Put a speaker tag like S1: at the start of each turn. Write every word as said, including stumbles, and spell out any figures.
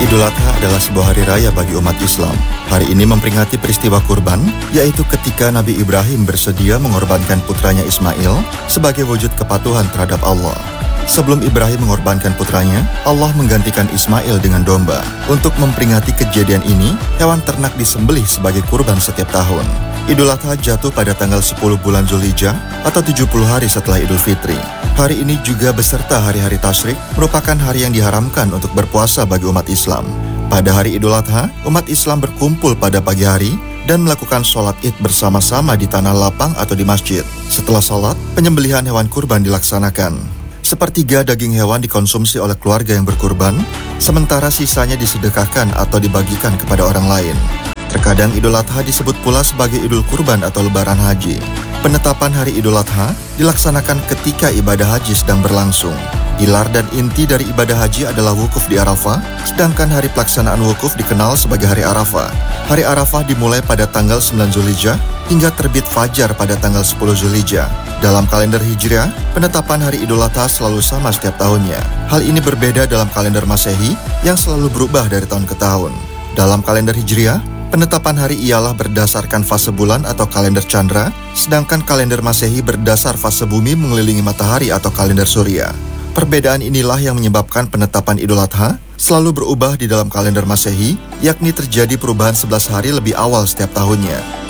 S1: Idul Adha adalah sebuah hari raya bagi umat Islam. Hari ini memperingati peristiwa kurban, yaitu ketika Nabi Ibrahim bersedia mengorbankan putranya Ismail sebagai wujud kepatuhan terhadap Allah. Sebelum Ibrahim mengorbankan putranya, Allah menggantikan Ismail dengan domba. Untuk memperingati kejadian ini, hewan ternak disembelih sebagai kurban setiap tahun. Idul Adha jatuh pada tanggal sepuluh bulan Zulhijjah atau tujuh puluh hari setelah Idul Fitri. Hari ini juga beserta hari-hari tasyrik merupakan hari yang diharamkan untuk berpuasa bagi umat Islam. Pada hari Idul Adha, umat Islam berkumpul pada pagi hari dan melakukan sholat id bersama-sama di tanah lapang atau di masjid. Setelah sholat, penyembelihan hewan kurban dilaksanakan. Sepertiga daging hewan dikonsumsi oleh keluarga yang berkurban, sementara sisanya disedekahkan atau dibagikan kepada orang lain. Terkadang Idul Adha disebut pula sebagai Idul Kurban atau Lebaran Haji. Penetapan hari Idul Adha dilaksanakan ketika ibadah haji sedang berlangsung. Pilar dan inti dari ibadah haji adalah wukuf di Arafah, sedangkan hari pelaksanaan wukuf dikenal sebagai hari Arafah. Hari Arafah dimulai pada tanggal sembilan Zulhijjah hingga terbit fajar pada tanggal sepuluh Zulhijjah. Dalam kalender Hijriah, penetapan hari Idul Adha selalu sama setiap tahunnya. Hal ini berbeda dalam kalender Masehi yang selalu berubah dari tahun ke tahun. Dalam kalender Hijriah, penetapan hari ialah berdasarkan fase bulan atau kalender Chandra, sedangkan kalender Masehi berdasar fase bumi mengelilingi matahari atau kalender Surya. Perbedaan inilah yang menyebabkan penetapan Idul Adha selalu berubah di dalam kalender Masehi, yakni terjadi perubahan sebelas hari lebih awal setiap tahunnya.